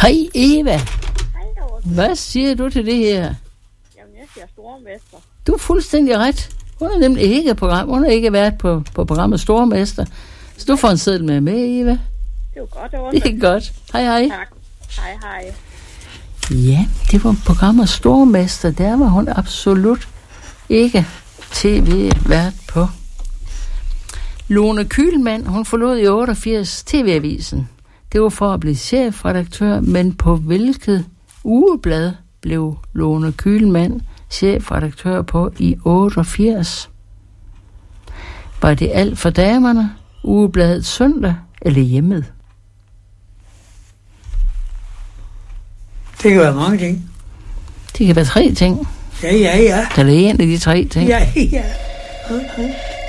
Hej Eva. Hej Dorte. Hvad siger du til det her? Jamen, jeg siger stormester. Du er fuldstændig ret. Hun er nemlig ikke program. Hun har ikke været på programmet Stormester. Så du får en seddel med, Eva. Det er jo godt, Dorte. Det er godt. Hej, hej. Tak. Hej, hej. Ja, det var programmet Stormester. Der var hun absolut ikke tv-vært på. Lone Kühlmann, hun forlod i 88 TV-avisen. Det var for at blive chefredaktør, men på hvilket ugeblad blev Lone Kühlmann chefredaktør på i 88? Var det Alt for damerne, Ugebladet Søndag eller Hjemmet? Det kan være mange ting. Det kan være 3 ting. Ja. Eller en af de 3 ting. Ja.